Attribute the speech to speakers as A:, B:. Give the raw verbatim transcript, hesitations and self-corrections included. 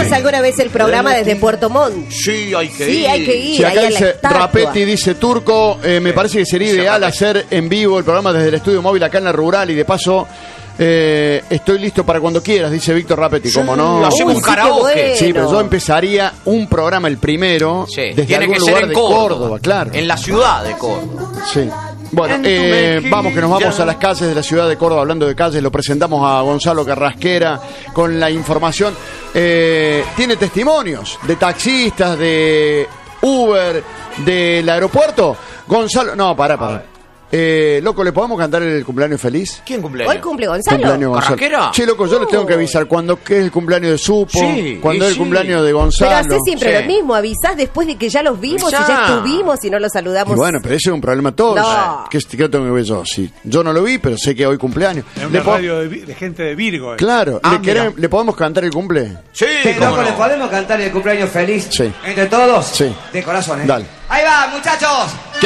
A: ¿Vimos alguna vez el programa desde Puerto Montt?
B: Sí, hay que
A: sí,
B: ir.
A: hay que ir.
C: Sí, acá
A: ahí
C: dice Rapetti, dice Turco, eh, me parece que sería ideal hacer en vivo el programa desde el estudio móvil acá en la rural y de paso eh, estoy listo para cuando quieras, dice Víctor Rapetti, como no.
B: Hacemos un karaoke.
A: bueno.
C: Sí, pero yo empezaría un programa, el primero,
B: Sí,
C: desde
B: tiene
C: algún
B: que ser
C: lugar
B: en
C: de
B: Córdoba,
C: Córdoba, claro.
B: En la ciudad de Córdoba.
C: Sí. Bueno, eh, vamos que nos vamos a las calles de la ciudad de Córdoba. Hablando de calles, lo presentamos a Gonzalo Carrasquera con la información. Eh, tiene testimonios de taxistas, de Uber, del aeropuerto. Gonzalo, no, pará, pará. Eh, loco, ¿le podemos cantar el cumpleaños feliz?
B: ¿Quién cumpleaños?
A: Hoy cumple Gonzalo.
C: Cumpleaños Gonzalo.
B: ¿Carrasquera?
C: Sí, loco, yo les tengo que avisar cuando que es el cumpleaños de Supo,
B: Sí,
C: cuando
B: y
C: es el
B: sí.
C: cumpleaños de
A: Pero
C: Gonzalo.
A: hace siempre
B: Sí.
A: lo mismo, avisás después de que ya los vimos
B: Avisá.
A: y ya estuvimos y no los saludamos.
C: Y bueno, pero ese es un problema todo.
A: No.
C: ¿Qué, qué tengo que ver yo? Sí, yo no lo vi, pero sé que hoy cumpleaños.
D: Es
C: Le
D: una
C: po-
D: radio de, vi- de gente de Virgo. eh.
C: Claro,
B: Ah,
C: ¿le,
B: mira.
C: queremos- ¿le podemos cantar el cumple?
B: Sí,
E: Sí,
B: cómo
E: loco,
B: no.
E: ¿le podemos cantar el cumpleaños feliz?
C: Sí.
E: Entre todos.
C: Sí.
E: De corazón, ¿eh?
C: Dale.
E: Ahí va, muchachos.